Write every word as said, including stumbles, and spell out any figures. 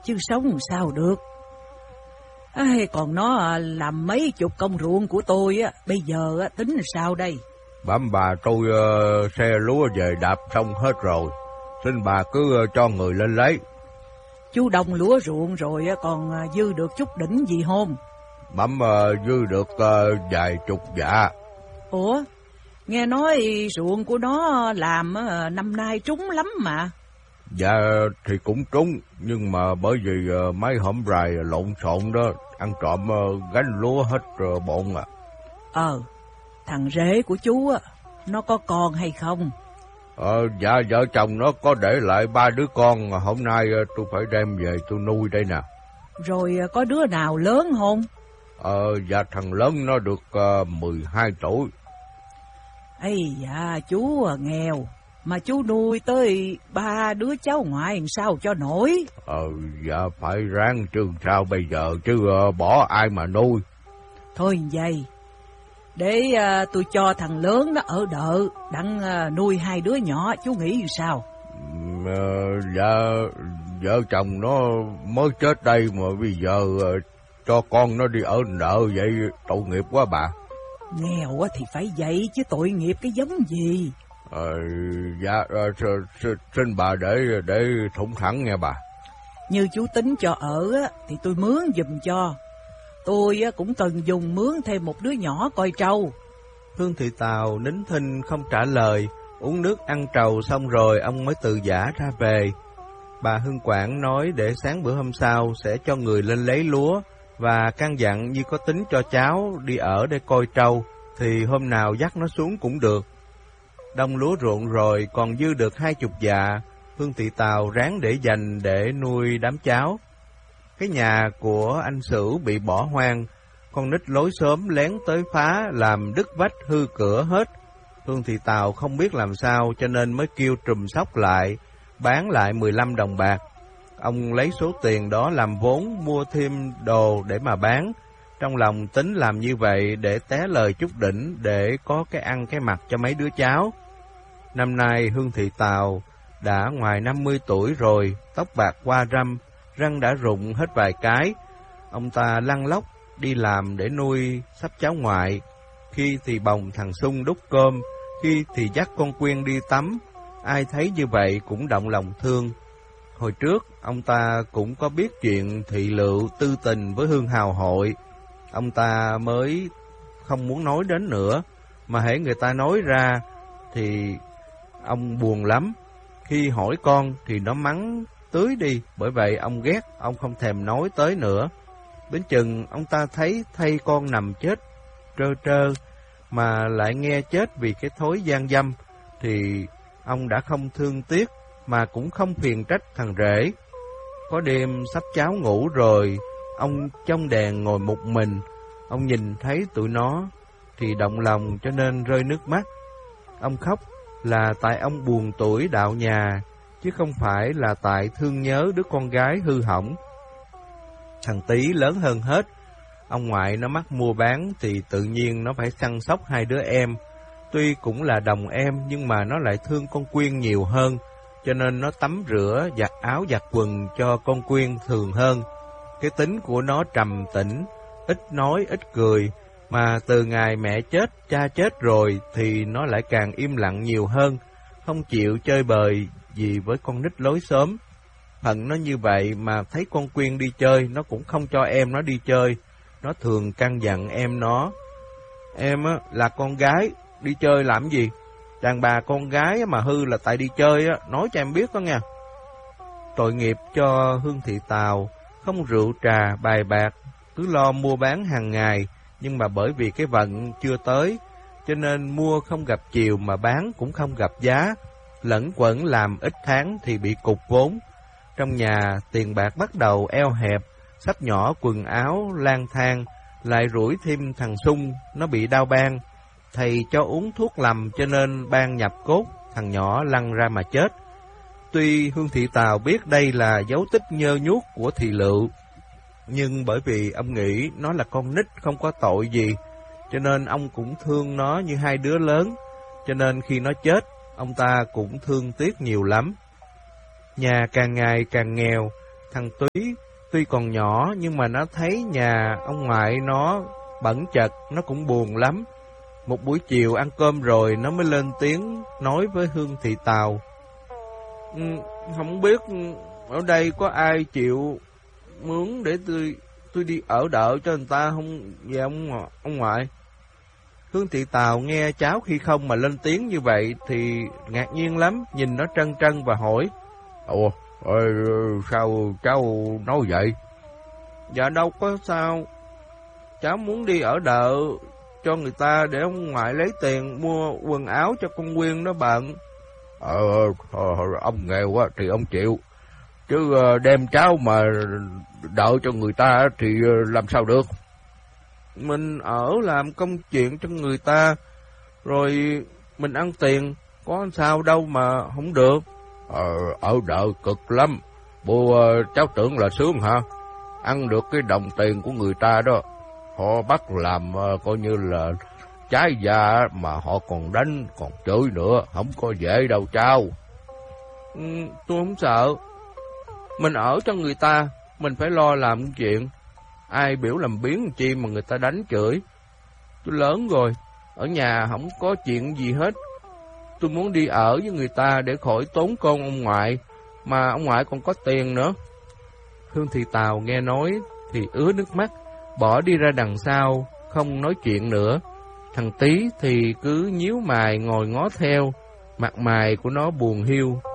chứ sống sao được. Ê, còn nó làm mấy chục công ruộng của tôi á, bây giờ tính sao đây? Bẩm bà, tôi uh, xe lúa về đạp xong hết rồi, xin bà cứ uh, cho người lên lấy. Chú đồng lúa ruộng rồi còn dư được chút đỉnh gì hôn? Bẩm uh, dư được uh, vài chục dạ. Ủa, nghe nói ruộng của nó làm uh, năm nay trúng lắm mà. Dạ thì cũng trúng, nhưng mà bởi vì uh, mấy hôm rày lộn xộn đó, ăn trộm uh, gánh lúa hết uh, bộn à. Ờ, thằng rể của chú á, nó có con hay không? Ờ, dạ vợ chồng nó có để lại ba đứa con, hôm nay uh, tôi phải đem về tôi nuôi đây nè. Rồi uh, có đứa nào lớn không? Ờ, dạ thằng lớn nó được uh, mười hai tuổi. Ây dạ, chú à, nghèo, mà chú nuôi tới ba đứa cháu ngoại làm sao cho nổi. Ờ, dạ phải ráng chứ sao bây giờ, chứ uh, bỏ ai mà nuôi. Thôi vậy, để uh, tôi cho thằng lớn nó ở đợ, đặng uh, nuôi hai đứa nhỏ, chú nghĩ sao? Uh, dạ, vợ chồng nó mới chết đây mà bây giờ uh, cho con nó đi ở nợ vậy tội nghiệp quá bà. Nghèo thì phải vậy chứ tội nghiệp cái giống gì. Ờ, dạ, uh, xin bà để để thủng thẳng nghe bà. Như chú tính cho ở thì tôi mướn giùm cho. Tôi cũng cần dùng mướn thêm một đứa nhỏ coi trâu. Hương Thị Tào nín thinh không trả lời, uống nước ăn trầu xong rồi ông mới từ giã ra về. Bà Hương Quảng nói để sáng bữa hôm sau sẽ cho người lên lấy lúa, và căn dặn như có tính cho cháu đi ở để coi trâu, thì hôm nào dắt nó xuống cũng được. Đông lúa ruộng rồi còn dư được hai chục dạ, Hương Thị Tào ráng để dành để nuôi đám cháu. Cái nhà của anh Sửu bị bỏ hoang, con nít lối xóm lén tới phá làm đứt vách hư cửa hết. Hương Thị Tào không biết làm sao cho nên mới kêu trùm sóc lại, bán lại mười lăm đồng bạc. Ông lấy số tiền đó làm vốn mua thêm đồ để mà bán, trong lòng tính làm như vậy để té lời chút đỉnh, để có cái ăn cái mặc cho mấy đứa cháu. Năm nay Hương Thị Tào đã ngoài năm mươi tuổi rồi, tóc bạc qua râm, răng đã rụng hết vài cái. Ông ta lăn lóc đi làm để nuôi sắp cháu ngoại, khi thì bồng thằng Sung đút cơm, khi thì dắt con Quyên đi tắm. Ai thấy như vậy cũng động lòng thương. Hồi trước, ông ta cũng có biết chuyện thị lựu tư tình với Hương Hào Hội. Ông ta mới không muốn nói đến nữa, mà hễ người ta nói ra thì ông buồn lắm. Khi hỏi con thì nó mắng tưới đi, bởi vậy ông ghét, ông không thèm nói tới nữa. Đến chừng ông ta thấy thay con nằm chết trơ trơ, mà lại nghe chết vì cái thối gian dâm, thì ông đã không thương tiếc, mà cũng không phiền trách thằng rể. Có đêm sắp cháu ngủ rồi, ông trong đèn ngồi một mình, ông nhìn thấy tụi nó thì động lòng cho nên rơi nước mắt. Ông khóc là tại ông buồn tuổi đạo nhà, chứ không phải là tại thương nhớ đứa con gái hư hỏng. Thằng Tý lớn hơn hết, ông ngoại nó mắc mua bán thì tự nhiên nó phải săn sóc hai đứa em. Tuy cũng là đồng em nhưng mà nó lại thương con Quyên nhiều hơn, cho nên nó tắm rửa, giặt áo giặt quần cho con Quyên thường hơn. Cái tính của nó trầm tĩnh, ít nói ít cười, mà từ ngày mẹ chết, cha chết rồi thì nó lại càng im lặng nhiều hơn, không chịu chơi bời gì với con nít lối xóm. Hận nó như vậy mà thấy con Quyên đi chơi, nó cũng không cho em nó đi chơi. Nó thường căn dặn em nó: em á là con gái, đi chơi làm gì? Đàn bà con gái mà hư là tại đi chơi á, nói cho em biết đó nha. Tội nghiệp cho Hương Thị Tào, không rượu trà bài bạc, cứ lo mua bán hàng ngày, nhưng mà bởi vì cái vận chưa tới, cho nên mua không gặp chiều mà bán cũng không gặp giá. Lẫn quẩn làm ít tháng thì bị cục vốn. Trong nhà tiền bạc bắt đầu eo hẹp, xách nhỏ quần áo lang thang, lại rủi thêm thằng Sung nó bị đau ban. Thầy cho uống thuốc lầm cho nên ban nhập cốt, thằng nhỏ lăn ra mà chết. Tuy Hương Thị Tào biết đây là dấu tích nhơ nhuốc của thị lựu, nhưng bởi vì ông nghĩ nó là con nít không có tội gì, cho nên ông cũng thương nó như hai đứa lớn. Cho nên khi nó chết, ông ta cũng thương tiếc nhiều lắm. Nhà càng ngày càng nghèo, Thằng Túy tuy còn nhỏ nhưng mà nó thấy nhà ông ngoại nó bẩn chật, nó cũng buồn lắm. Một buổi chiều ăn cơm rồi nó mới lên tiếng nói với Hương Thị Tào. Ừ, không biết ở đây có ai chịu mướn để tôi tôi đi ở đợ cho người ta không về ông, ông ngoại? Hương Thị Tào nghe cháu khi không mà lên tiếng như vậy thì ngạc nhiên lắm, nhìn nó trân trân và hỏi. Ủa, sao cháu nói vậy? Dạ đâu có sao. Cháu muốn đi ở đợ cho người ta để ông ngoại lấy tiền mua quần áo cho con Quyên nó bận. Ờ, ông nghèo quá thì ông chịu. Chứ đem cháu mà đợi cho người ta thì làm sao được? Mình ở làm công chuyện cho người ta, rồi mình ăn tiền, có sao đâu mà không được. Ờ, ở đợ cực lắm. Bộ cháu tưởng là sướng hả? Ăn được cái đồng tiền của người ta đó. Họ bắt làm coi như là trái da mà họ còn đánh, còn chửi nữa. Không có dễ đâu cháu. Ừ, tôi không sợ. Mình ở cho người ta, mình phải lo làm chuyện. Ai biểu làm biến chi mà người ta đánh chửi. Tôi lớn rồi, ở nhà không có chuyện gì hết. Tôi muốn đi ở với người ta để khỏi tốn công ông ngoại, mà ông ngoại còn có tiền nữa. Hương Thị Tào nghe nói thì ứa nước mắt, bỏ đi ra đằng sau, không nói chuyện nữa. Thằng Tí thì cứ nhíu mày ngồi ngó theo, mặt mày của nó buồn hiu.